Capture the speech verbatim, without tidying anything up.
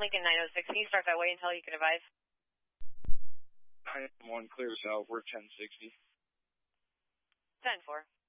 Lincoln nine oh six. Can you start that way until you can advise? nine one clear south, we're ten sixty. ten four.